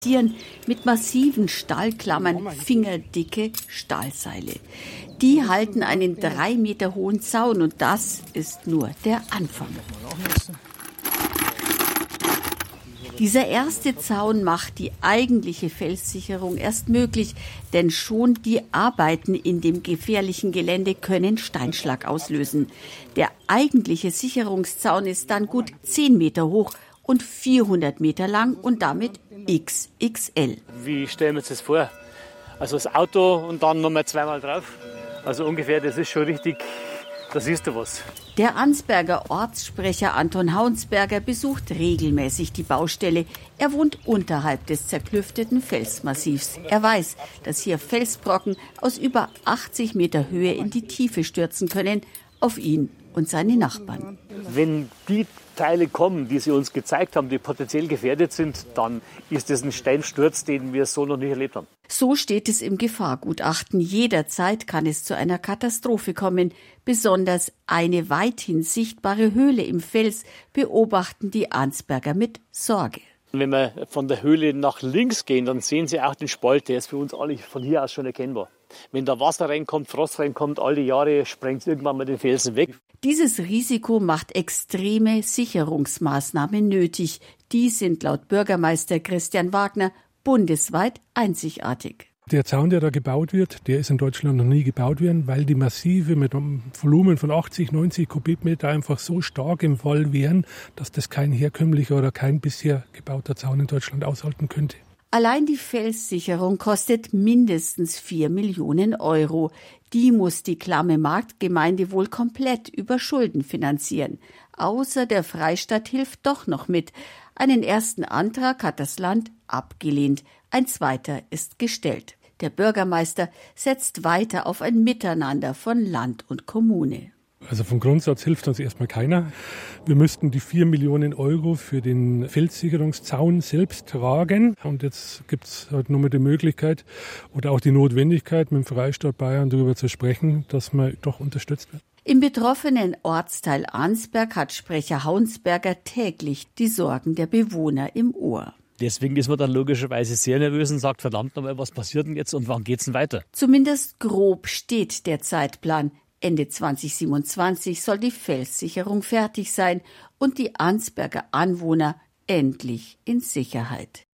mit massiven Stahlklammern fingerdicke Stahlseile. Die halten einen 3 Meter hohen Zaun und das ist nur der Anfang. Dieser erste Zaun macht die eigentliche Felssicherung erst möglich, denn schon die Arbeiten in dem gefährlichen Gelände können Steinschlag auslösen. Der eigentliche Sicherungszaun ist dann gut 10 Meter hoch und 400 Meter lang und damit XXL. Wie stellen wir uns das vor? Also das Auto und dann nochmal zweimal drauf. Also ungefähr, das ist schon richtig, da siehst du was. Der Arnsberger Ortssprecher Anton Haunsberger besucht regelmäßig die Baustelle. Er wohnt unterhalb des zerklüfteten Felsmassivs. Er weiß, dass hier Felsbrocken aus über 80 Meter Höhe in die Tiefe stürzen können, auf ihn und seine Nachbarn. Wenn die Teile kommen, die sie uns gezeigt haben, die potenziell gefährdet sind, dann ist das ein Steinsturz, den wir so noch nicht erlebt haben. So steht es im Gefahrgutachten. Jederzeit kann es zu einer Katastrophe kommen. Besonders eine weithin sichtbare Höhle im Fels beobachten die Arnsberger mit Sorge. Wenn wir von der Höhle nach links gehen, dann sehen Sie auch den Spalt, der ist für uns alle von hier aus schon erkennbar. Wenn da Wasser reinkommt, Frost reinkommt, alle Jahre sprengt es irgendwann mal den Felsen weg. Dieses Risiko macht extreme Sicherungsmaßnahmen nötig. Die sind laut Bürgermeister Christian Wagner bundesweit einzigartig. Der Zaun, der da gebaut wird, der ist in Deutschland noch nie gebaut worden, weil die Massive mit einem Volumen von 80, 90 Kubikmeter einfach so stark im Fall wären, dass das kein herkömmlicher oder kein bisher gebauter Zaun in Deutschland aushalten könnte. Allein die Felssicherung kostet mindestens 4 Millionen Euro. Die muss die klamme Marktgemeinde wohl komplett über Schulden finanzieren. Außer der Freistaat hilft doch noch mit. Einen ersten Antrag hat das Land abgelehnt. Ein zweiter ist gestellt. Der Bürgermeister setzt weiter auf ein Miteinander von Land und Kommune. Also vom Grundsatz hilft uns erstmal keiner. Wir müssten die 4 Millionen Euro für den Felssicherungszaun selbst tragen. Und jetzt gibt es halt nur mal die Möglichkeit oder auch die Notwendigkeit, mit dem Freistaat Bayern darüber zu sprechen, dass man doch unterstützt wird. Im betroffenen Ortsteil Arnsberg hat Sprecher Haunsberger täglich die Sorgen der Bewohner im Ohr. Deswegen ist man dann logischerweise sehr nervös und sagt, verdammt nochmal, was passiert denn jetzt und wann geht's denn weiter? Zumindest grob steht der Zeitplan. Ende 2027 soll die Felssicherung fertig sein und die Arnsberger Anwohner endlich in Sicherheit.